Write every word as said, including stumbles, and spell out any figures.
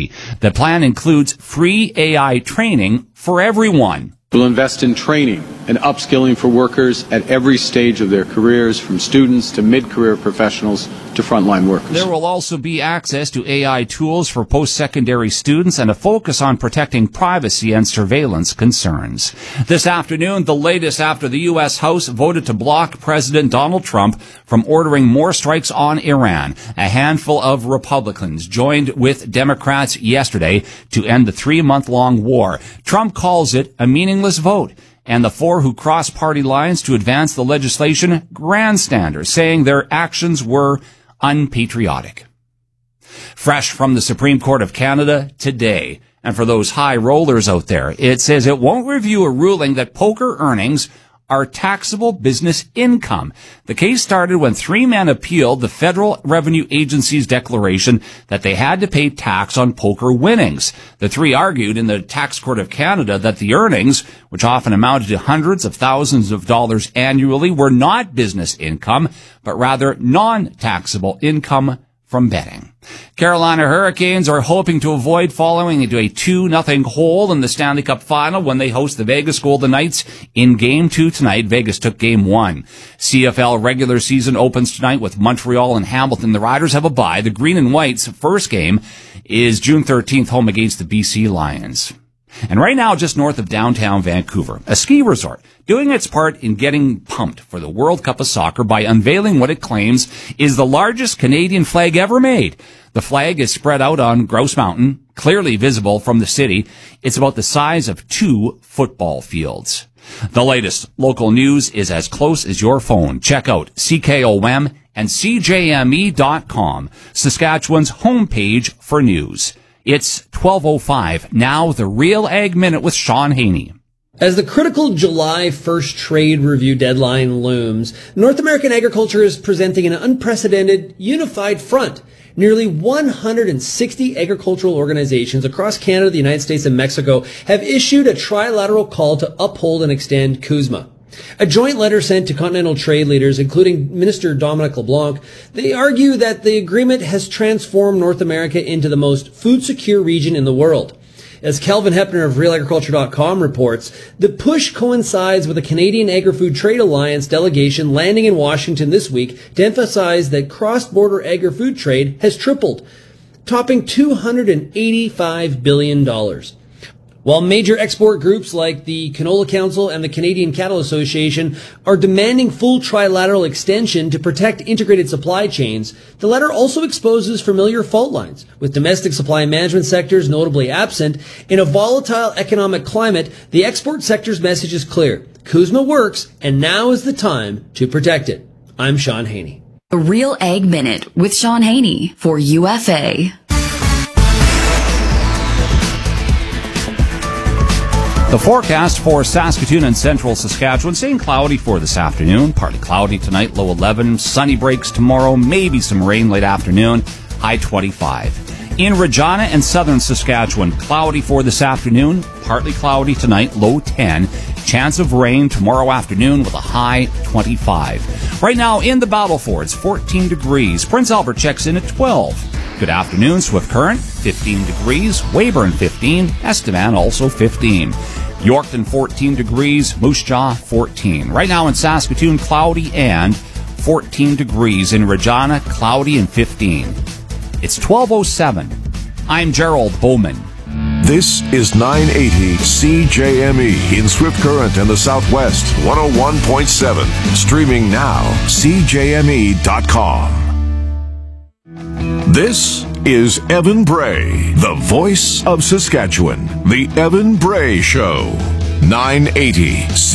University. The plan includes free A I training for everyone. We'll invest in training and upskilling for workers at every stage of their careers, from students to mid-career professionals to frontline workers. There will also be access to A I tools for post-secondary students and a focus on protecting privacy and surveillance concerns. This afternoon, the latest after the U S House voted to block President Donald Trump from ordering more strikes on Iran. A handful of Republicans joined with Democrats yesterday to end the three-month-long war. Trump calls it a meaningless vote, and the four who crossed party lines to advance the legislation grandstanders, saying their actions were unpatriotic. Fresh from the Supreme Court of Canada today, and for those high rollers out there, it says it won't review a ruling that poker earnings are taxable business income. The case started when three men appealed the Federal Revenue Agency's declaration that they had to pay tax on poker winnings. The three argued in the Tax Court of Canada that the earnings, which often amounted to hundreds of thousands of dollars annually, were not business income, but rather non-taxable income from betting. Carolina Hurricanes are hoping to avoid falling into a two nothing hole in the Stanley Cup Final when they host the Vegas Golden Knights in Game two tonight. Vegas took Game one. C F L regular season opens tonight with Montreal and Hamilton. The Riders have a bye. The Green and Whites' first game is June thirteenth, home against the B C Lions. And right now, just north of downtown Vancouver, a ski resort doing its part in getting pumped for the World Cup of Soccer by unveiling what it claims is the largest Canadian flag ever made. The flag is spread out on Grouse Mountain, clearly visible from the city. It's about the size of two football fields. The latest local news is as close as your phone. Check out C K O M and C J M E dot com, Saskatchewan's homepage for news. It's twelve oh five. Now the Real Ag Minute with Sean Haney. As the critical July first trade review deadline looms, North American agriculture is presenting an unprecedented, unified front. Nearly one hundred sixty agricultural organizations across Canada, the United States, and Mexico have issued a trilateral call to uphold and extend CUSMA. A joint letter sent to continental trade leaders, including Minister Dominic LeBlanc, they argue that the agreement has transformed North America into the most food-secure region in the world. As Calvin Hepner of Real Agriculture dot com reports, the push coincides with a Canadian Agri-Food Trade Alliance delegation landing in Washington this week to emphasize that cross-border agri-food trade has tripled, topping two hundred eighty-five billion dollars. While major export groups like the Canola Council and the Canadian Cattle Association are demanding full trilateral extension to protect integrated supply chains, the letter also exposes familiar fault lines, with domestic supply management sectors notably absent. In a volatile economic climate, the export sector's message is clear. CUSMA works, and now is the time to protect it. I'm Sean Haney. A Real Ag Minute with Sean Haney for U F A. The forecast for Saskatoon and central Saskatchewan, staying cloudy for this afternoon. Partly cloudy tonight, low eleven. Sunny breaks tomorrow, maybe some rain late afternoon, high twenty-five. In Regina and southern Saskatchewan, cloudy for this afternoon, partly cloudy tonight, low ten. Chance of rain tomorrow afternoon with a high twenty-five. Right now in the Battleford, it's fourteen degrees. Prince Albert checks in at twelve. Good afternoon, Swift Current, fifteen degrees. Weyburn, fifteen. Estevan, also fifteen. Yorkton, fourteen degrees. Moose Jaw, fourteen. Right now in Saskatoon, cloudy and fourteen degrees. In Regina, cloudy and fifteen. It's twelve oh seven. I'm Gerald Bowman. This is nine eighty C J M E in Swift Current and the Southwest, one oh one point seven. Streaming now, C J M E dot com. This is Evan Bray, the voice of Saskatchewan. The Evan Bray Show. nine eighty